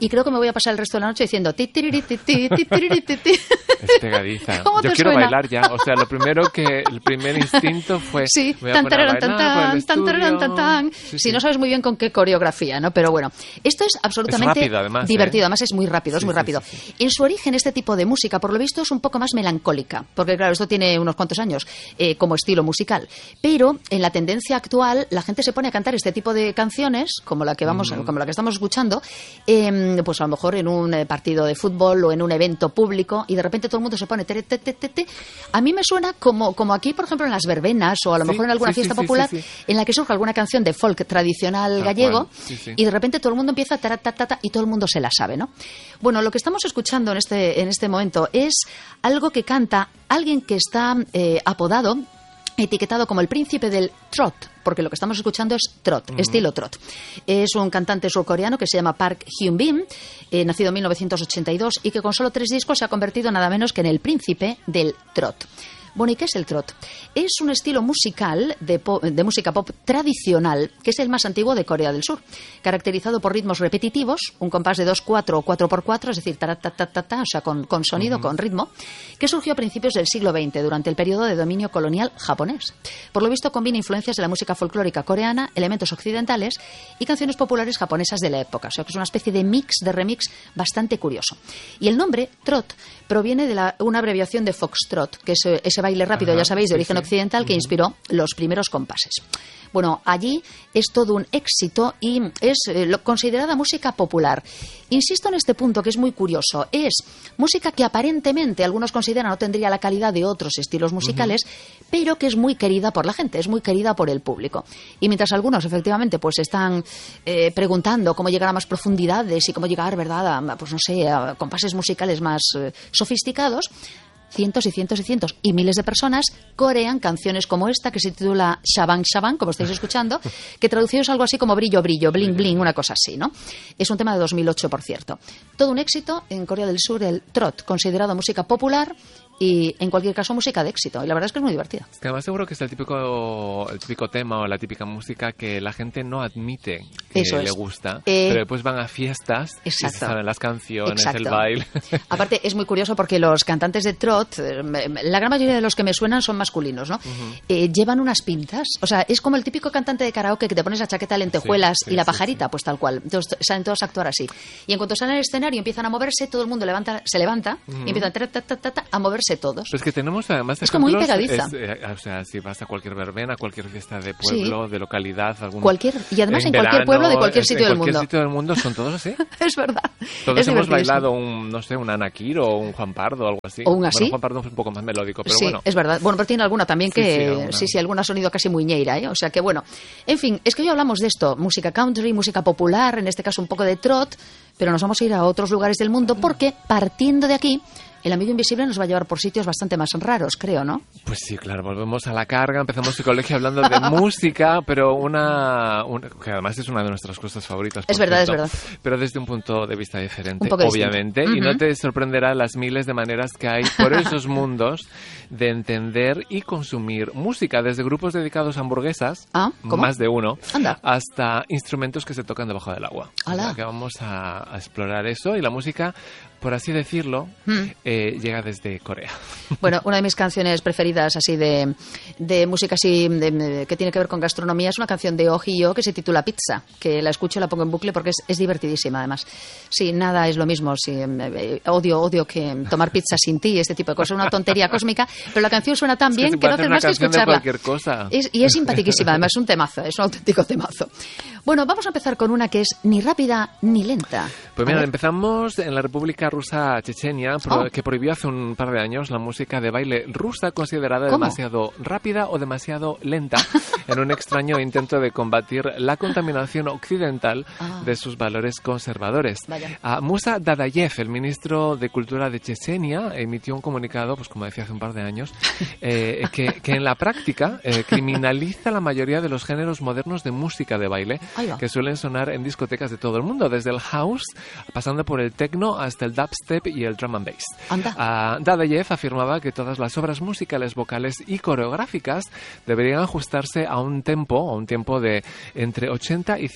y creo que me voy a pasar el resto de la noche diciendo ti, tiriri, ti, ti, ti, tiriri, ti, ti. Es pegadiza. ¿Cómo te Yo quiero suena? bailar ya. O sea, el primer instinto fue... Sí, voy a poner a bailar por el estudio. Sí, no sabes muy bien con qué coreografía, ¿no? Pero bueno, esto es absolutamente rápido, además, divertido. Además es muy rápido, es muy rápido. Sí. En su origen, este tipo de música, por lo visto, es un poco más melancólica, porque claro, esto tiene unos cuantos años como estilo musical. Pero en la tendencia actual, la gente se pone a cantar este tipo de canciones, como la que como la que estamos escuchando, pues a lo mejor en un partido de fútbol o en un evento público, y de repente todo el mundo se pone tere, te, te, te, te. A mí me suena como aquí, por ejemplo, en las verbenas o a lo mejor en alguna fiesta popular en la que surge alguna canción de folk tradicional gallego y de repente todo el mundo empieza a y todo el mundo se la sabe, ¿no? Bueno, lo que estamos escuchando en este momento es algo que canta alguien que está apodado, etiquetado como el príncipe del trot, porque lo que estamos escuchando es trot, estilo trot. Es un cantante surcoreano que se llama Park Hyun-bin, nacido en 1982 y que con solo 3 discos se ha convertido nada menos que en el príncipe del trot. Bueno, ¿y qué es el trot? Es un estilo musical de música pop tradicional, que es el más antiguo de Corea del Sur, caracterizado por ritmos repetitivos, un compás de 2/4 o 4/4, es decir, o sea, con sonido, con ritmo, que surgió a principios del siglo XX, durante el periodo de dominio colonial japonés. Por lo visto, combina influencias de la música folclórica coreana, elementos occidentales y canciones populares japonesas de la época, o sea, que es una especie de remix bastante curioso. Y el nombre, trot, proviene de una abreviación de foxtrot, que es ese baile rápido, ya sabéis, de origen occidental, que inspiró los primeros compases. Bueno, allí es todo un éxito y es considerada música popular. Insisto en este punto que es muy curioso. Es música que aparentemente algunos consideran no tendría la calidad de otros estilos musicales, pero que es muy querida por la gente, es muy querida por el público. Y mientras algunos efectivamente pues están preguntando cómo llegar a más profundidades y cómo llegar, ¿verdad?, a compases musicales más sofisticados, cientos y cientos y cientos y miles de personas corean canciones como esta, que se titula Shabang Shabang, como estáis escuchando, que traducido es algo así como brillo, brillo, bling, bling, una cosa así, ¿no? Es un tema de 2008, por cierto. Todo un éxito en Corea del Sur, el trot, considerado música popular y, en cualquier caso, música de éxito. Y la verdad es que es muy divertida. Es que además seguro que es el típico tema o la típica música que la gente no admite que le gusta, pero después van a fiestas y se saben las canciones, el baile. Aparte, es muy curioso porque los cantantes de trot, la gran mayoría de los que me suenan son masculinos, ¿no? Llevan unas pintas. O sea, es como el típico cantante de karaoke que te pones la chaqueta, lentejuelas y la pajarita, pues tal cual. Entonces, salen todos a actuar así. Y en cuanto salen al escenario empiezan a moverse, todo el mundo se levanta y empiezan a moverse todos. Pero es que tenemos además es como muy pegadiza. O sea, si vas a cualquier verbena, cualquier fiesta de pueblo, de localidad, y además en cualquier pueblo de cualquier sitio del mundo. En cualquier sitio del mundo son todos así. Es verdad. Todos hemos bailado un Anakir o un Juan Pardo o algo así. O un así. Bueno, Juan Pardo es un poco más melódico, pero bueno. Es verdad. Bueno, pero tiene alguna también que... Sí, alguna sonido casi muñeira, ¿eh? O sea que bueno. En fin, es que hoy hablamos de esto. Música country, música popular, en este caso un poco de trot, pero nos vamos a ir a otros lugares del mundo porque, partiendo de aquí, el amigo invisible nos va a llevar por sitios bastante más raros, creo, ¿no? Pues sí, claro, volvemos a la carga, empezamos psicología hablando de música, pero que además es una de nuestras cosas favoritas. Es verdad, es verdad. Pero desde un punto de vista diferente, obviamente, y no te sorprenderá las miles de maneras que hay por esos mundos de entender y consumir música, desde grupos dedicados a hamburguesas, más de uno, hasta instrumentos que se tocan debajo del agua. O sea, que vamos a explorar eso, y la música, por así decirlo, llega desde Corea. Bueno, una de mis canciones preferidas así de música así que tiene que ver con gastronomía es una canción de Oh Hee-yo que se titula Pizza, que la escucho y la pongo en bucle porque es divertidísima además. Sí, nada es lo mismo. Sí, odio que tomar pizza sin ti, este tipo de cosas, una tontería cósmica, pero la canción suena tan bien que no haces más que escucharla. Cosa. Y es simpaticísima, además es un temazo, es un auténtico temazo. Bueno, vamos a empezar con una que es ni rápida ni lenta. Pues mira, empezamos en la República Rusa Chechenia, que prohibió hace un par de años la música de baile rusa considerada demasiado rápida o demasiado lenta, en un extraño intento de combatir la contaminación occidental de sus valores conservadores. Musa Dadayev, el ministro de Cultura de Chechenia, emitió un comunicado, pues como decía hace un par de años, que en la práctica criminaliza la mayoría de los géneros modernos de música de baile que suelen sonar en discotecas de todo el mundo, desde el house pasando por el techno hasta el dubstep y el drum and bass. Dadayev afirmaba que todas las obras musicales, vocales y coreográficas deberían ajustarse a un tiempo de entre 80 y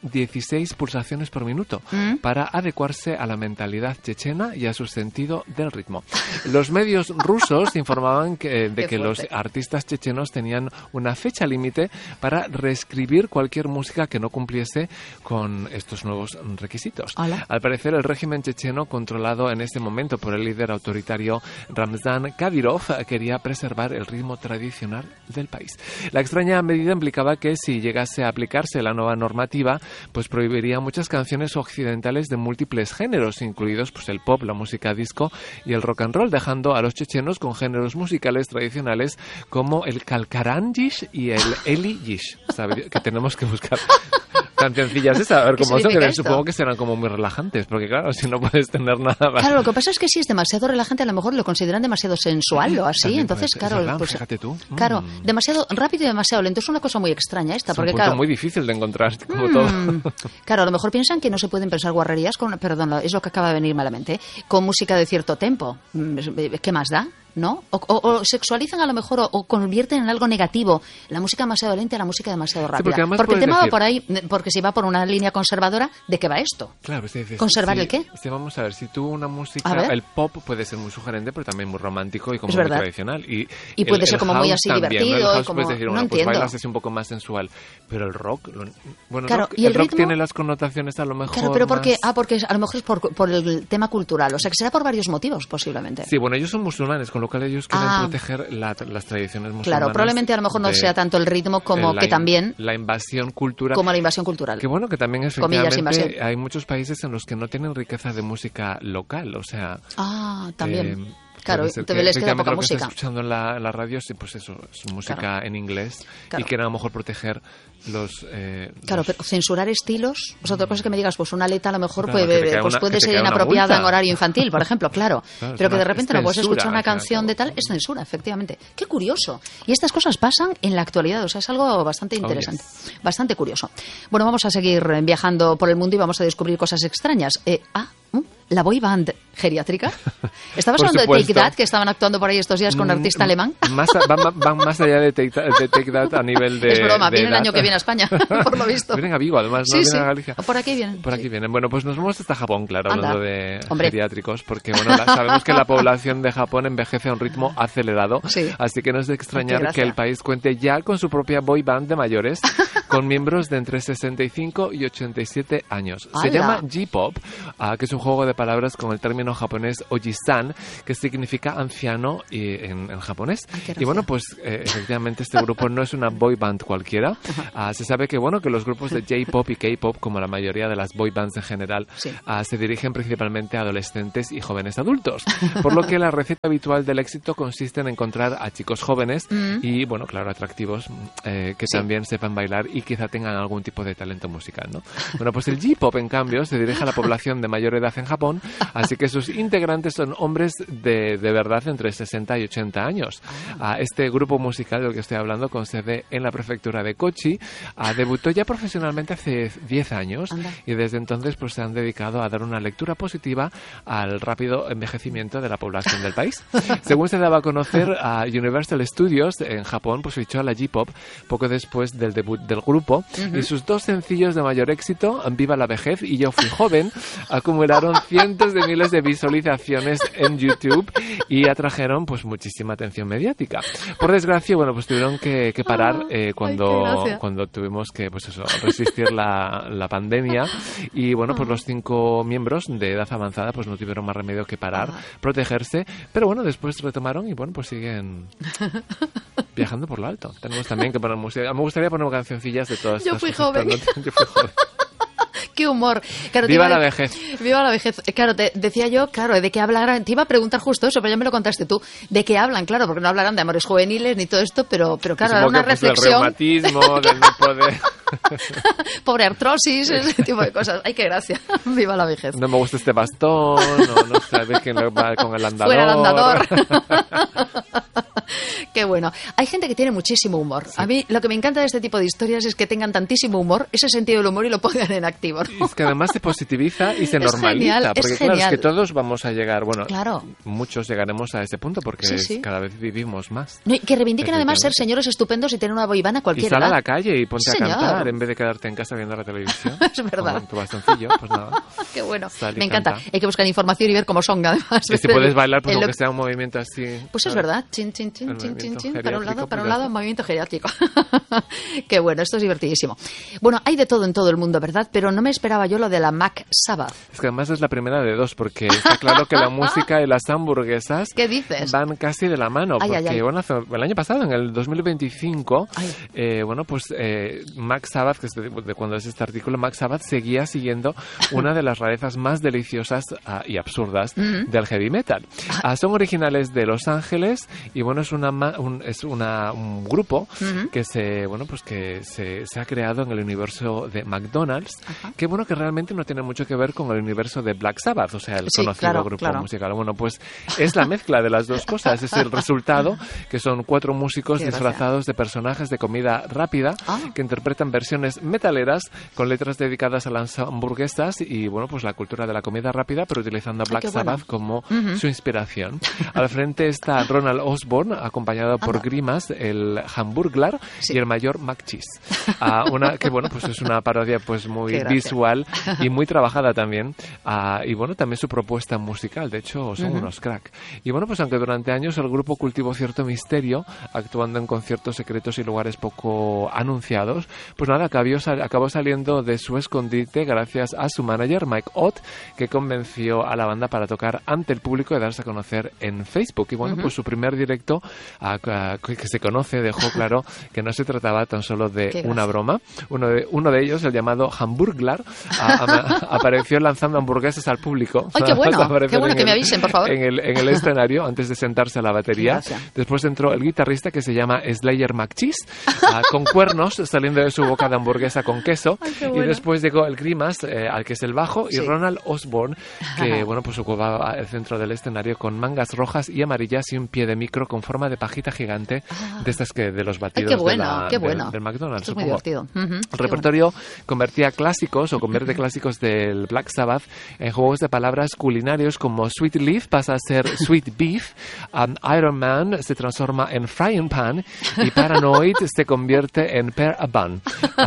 116 pulsaciones por minuto para adecuarse a la mentalidad chechena y a su sentido del ritmo. Los medios rusos informaban de que los artistas chechenos tenían una fecha límite para reescribir cualquier música que no cumpliese con estos nuevos requisitos. Hola. Al parecer, el régimen checheno, controlado en ese momento por el líder autoritario Ramzan Kadyrov, quería preservar el ritmo tradicional del país. La extraña medida implicaba que si llegase a aplicarse la nueva normativa, pues prohibiría muchas canciones occidentales de múltiples géneros, incluidos pues el pop, la música disco y el rock and roll, dejando a los chechenos con géneros musicales tradicionales como el kalkaranjish y el eliyish, ¿sabes? Que tenemos que buscar cancioncillas esas, a ver cómo son, que supongo que serán como muy relajantes, porque claro, si no puedes tener nada más. Claro, lo que pasa es que si es demasiado relajante, a lo mejor lo consideran demasiado sensual o así, entonces claro, verdad, pues, fíjate tú. Claro, demasiado rápido y demasiado lento, es una cosa muy extraña esta, porque es un claro, punto muy difícil de encontrar, como todo. Claro, a lo mejor piensan que no se pueden pensar guarrerías perdón, es lo que acaba de venir malamente, con música de cierto tempo. ¿Qué más da? ¿No? O sexualizan a lo mejor o convierten en algo negativo la música demasiado lenta y la música demasiado rápida. Sí, porque el tema va por ahí, porque si va por una línea conservadora, ¿de qué va esto? Claro, ¿Conservar el qué? Vamos a ver, si tú una música, el pop puede ser muy sugerente, pero también muy romántico y como muy tradicional. Y puede ser como muy así también, divertido. El house como, puedes decir, no pues entiendo. bailas así un poco más sensual. Pero el rock, claro, rock, y el rock ritmo tiene las connotaciones a lo mejor. Claro, pero porque a lo mejor es por el tema cultural, o sea que será por varios motivos posiblemente. Sí, bueno, ellos son musulmanes, con lo cual ellos quieren proteger las tradiciones musulmanas. Claro, probablemente a lo mejor no sea tanto el ritmo como que también la invasión cultural. Como la invasión cultural. Que bueno, que también efectivamente hay muchos países en los que no tienen riqueza de música local, o sea. También. Claro, te les queda poca música. Lo que estás escuchando en la radio, sí, pues eso, es música en inglés y quieren a lo mejor proteger los... pero censurar estilos, pues otra cosa es que me digas, pues una letra a lo mejor puede ser una inapropiada multa. En horario infantil, por ejemplo, claro. Pero que de repente no puedes escuchar una canción de tal, es censura, efectivamente. Qué curioso. Y estas cosas pasan en la actualidad, o sea, es algo bastante interesante, bastante curioso. Bueno, vamos a seguir viajando por el mundo y vamos a descubrir cosas extrañas. La boy band geriátrica. ¿Estabas hablando de Take That, que estaban actuando por ahí estos días con un artista alemán? Van más allá de Take That a nivel de... Es broma, vienen el año que viene a España, por lo visto. Vienen a Vigo, además, no vienen a Galicia. Por aquí vienen. Por aquí vienen. Bueno, pues nos vamos hasta Japón, claro, hablando de geriátricos, porque bueno, sabemos que la población de Japón envejece a un ritmo acelerado, así que no es de extrañar que el país cuente ya con su propia boy band de mayores, con miembros de entre 65 y 87 años. Se llama J-Pop, que es un juego de palabras con el término japonés oji-san, que significa anciano en japonés. Y bueno, pues efectivamente este grupo no es una boy band cualquiera. Se sabe que bueno, que los grupos de J-Pop y K-Pop, como la mayoría de las boy bands en general, se dirigen principalmente a adolescentes y jóvenes adultos. Por lo que la receta habitual del éxito consiste en encontrar a chicos jóvenes y, bueno, claro, atractivos, que también sepan bailar y quizá tengan algún tipo de talento musical, ¿no? Bueno, pues el J-Pop, en cambio, se dirige a la población de mayor edad en Japón, así que sus integrantes son hombres de verdad entre 60 y 80 años. Este grupo musical del que estoy hablando, con sede en la prefectura de Kochi, debutó ya profesionalmente hace 10 años y desde entonces pues se han dedicado a dar una lectura positiva al rápido envejecimiento de la población del país. Según se daba a conocer, Universal Studios en Japón pues fichó a la J-Pop poco después del debut del grupo y sus dos sencillos de mayor éxito, Viva la vejez y Yo fui joven, acumularon cientos de miles de visualizaciones en YouTube y atrajeron pues muchísima atención mediática. Por desgracia, bueno, pues tuvieron que parar cuando tuvimos que pues eso, resistir la pandemia y bueno, pues los 5 miembros de edad avanzada pues no tuvieron más remedio que parar, protegerse, pero bueno, después retomaron y bueno, pues siguen viajando por lo alto. Tenemos también que poner música. Me gustaría poner cancioncillas de todas estas cosas. Yo fui joven. Qué humor. Claro, Viva la vejez. Viva la vejez. Claro, te decía yo, claro, de qué hablarán. Te iba a preguntar justo eso, pero ya me lo contaste tú. ¿De qué hablan? Claro, porque no hablarán de amores juveniles ni todo esto, pero claro, era una reflexión. Del reumatismo, del no poder. Pobre artrosis, ese tipo de cosas. Ay, qué gracia. Viva la vejez. No me gusta este bastón, no sabes quién va con el andador. Fuera el andador. Qué bueno. Hay gente que tiene muchísimo humor. Sí. A mí lo que me encanta de este tipo de historias es que tengan tantísimo humor, ese sentido del humor, y lo pongan en activo, ¿no? Y es que además se positiviza y se normaliza. Genial, porque claro, es que todos vamos a llegar, bueno, claro, muchos llegaremos a ese punto porque cada vez vivimos más. No, y que reivindiquen además ser señores estupendos y tener una boivana cualquiera. Y sal a la calle y ponte a cantar en vez de quedarte en casa viendo la televisión. Es verdad. Con tu bastoncillo, pues nada. Qué bueno. Me encanta. Hay que buscar información y ver cómo son, además. Y si puedes bailar, pues aunque sea un movimiento así. Pues es verdad. Chin, chin, chin, chin, chin, chin. Para un lado, un movimiento geriátrico. Qué bueno, esto es divertidísimo. Bueno, hay de todo en todo el mundo, ¿verdad? Pero no me esperaba yo lo de la Mac Sabbath. Es que además es la primera de dos, porque está claro que la música y las hamburguesas ¿qué dices? Van casi de la mano. Porque, bueno, el año pasado, en el 2025, Mac Sabbath, que es de cuando es este artículo, Mac Sabbath seguía siguiendo una de las rarezas más deliciosas y absurdas del heavy metal. Son originales de Los Ángeles y, bueno, es un grupo que se ha creado en el universo de McDonald's, que bueno, que realmente no tiene mucho que ver con el universo de Black Sabbath, o sea, el conocido grupo musical. Bueno, pues es la mezcla de las dos cosas, es el resultado, que son 4 músicos disfrazados de personajes de comida rápida que interpretan versiones metaleras con letras dedicadas a las hamburguesas y, bueno, pues la cultura de la comida rápida, pero utilizando a Black Sabbath como su inspiración. Al frente está Ronald Osborne, acompañado por Grimas, el Hamburglar y el mayor Mac Cheese. Que, bueno, pues es una parodia pues muy visual y muy trabajada también. Y, bueno, también su propuesta musical, de hecho, son unos crack. Y, bueno, pues aunque durante años el grupo cultivó cierto misterio, actuando en conciertos secretos y lugares poco anunciados, pues nada, acabó saliendo de su escondite gracias a su manager, Mike Ott, que convenció a la banda para tocar ante el público y darse a conocer en Facebook. Y, bueno, pues su primer directo, que se conoce, dejó claro que no se trataba tan solo de una broma. Uno de ellos, el llamado Hamburglar, apareció lanzando hamburguesas al público. ¡Ay, qué bueno! ¡Qué bueno que me avisen, por favor! En el escenario, antes de sentarse a la batería. Después entró el guitarrista, que se llama Slayer McCheese, con cuernos saliendo de su boca de hamburguesa con queso. Ay, bueno. Y después llegó el Grimas, al que es el bajo, y Ronald Osborne, que bueno, pues ocupaba el centro del escenario con mangas rojas y amarillas y un pie de micro con forma de pajita gigante, de estas que de los batidos del McDonald's. Esto es muy divertido. El repertorio convierte clásicos del Black Sabbath en juegos de palabras culinarios, como Sweet Leaf pasa a ser Sweet Beef, Iron Man se transforma en Frying Pan y Paranoid se convierte en Pear a Bun.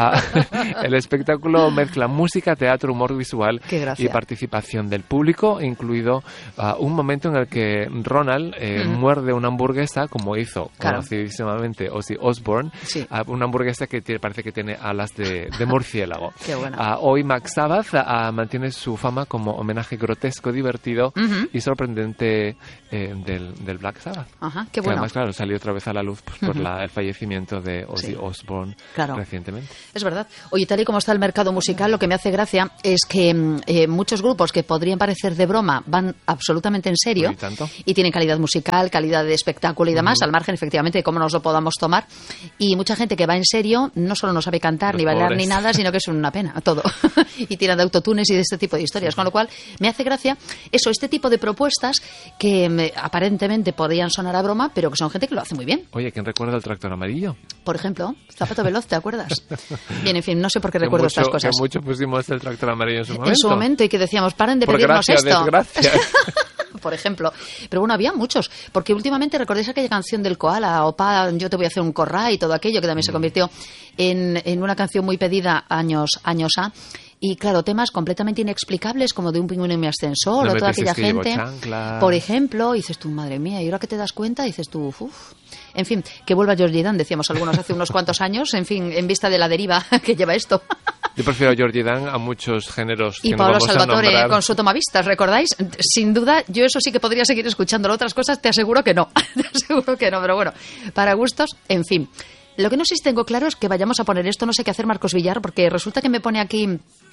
El espectáculo mezcla música, teatro, humor visual y participación del público, incluido un momento en el que Ronald muerde una hamburguesa, como hizo conocidísimamente Ozzy Osbourne, una hamburguesa que parece que tiene alas de murciélago. Qué bueno. Hoy Mac Sabbath mantiene su fama como homenaje grotesco, divertido y sorprendente del Black Sabbath. Qué bueno. Además, claro, salió otra vez a la luz pues, por el fallecimiento de Ozzy Osbourne recientemente. Es verdad. Oye, tal y como está el mercado musical, lo que me hace gracia es que muchos grupos que podrían parecer de broma van absolutamente en serio y tienen calidad musical, calidad de espectáculo y demás, al margen efectivamente de cómo nos lo podamos tomar. Y mucha gente que va en serio no solo no sabe cantar, ni bailar, ni nada, sino que es una pena todo. Y tiran de autotunes y de este tipo de historias. Con lo cual, me hace gracia este tipo de propuestas que aparentemente podrían sonar a broma, pero que son gente que lo hace muy bien. Oye, ¿quién recuerda el Tractor Amarillo? Por ejemplo, Zapato Veloz, ¿te acuerdas? Bien, en fin, no sé por qué recuerdo estas cosas. Que mucho pusimos el Tractor Amarillo en su momento. En su momento, y que decíamos, paren de pedirnos esto. Desgracia. Por ejemplo. Pero bueno, había muchos. Porque últimamente, ¿recordáis aquella canción del Koala? Opa, yo te voy a hacer un corrá y todo aquello, que también se convirtió en una canción muy pedida años A. Y claro, temas completamente inexplicables, como de un pingüino en mi ascensor, o toda aquella gente. Por ejemplo, dices tú, madre mía, y ahora que te das cuenta, dices tú, uff. En fin, que vuelva Georgie Dan, decíamos algunos hace unos cuantos años, en fin, en vista de la deriva que lleva esto. Yo prefiero a Georgie Dan a muchos géneros y que Pablo no vamos Salvatore a nombrar. Con su tomavistas, ¿recordáis? Sin duda, yo eso sí que podría seguir escuchándolo. Otras cosas te aseguro que no. Te aseguro que no, pero bueno, para gustos, en fin. Lo que no sé si tengo claro es que vayamos a poner esto, no sé qué hacer Marcos Villar, porque resulta que me pone aquí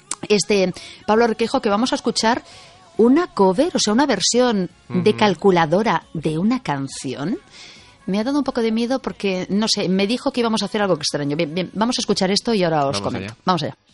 Pablo Requejo que vamos a escuchar una cover, o sea, una versión de calculadora de una canción. Me ha dado un poco de miedo porque, no sé, me dijo que íbamos a hacer algo extraño. Bien, vamos a escuchar esto y ahora os comento. Vamos allá.